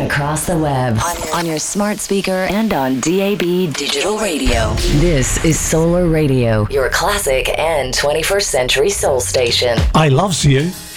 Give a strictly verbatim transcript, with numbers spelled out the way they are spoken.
across the web, on, on your smart speaker, and on D A B digital radio. This is Solar Radio, your classic and twenty-first century soul station. I loves you.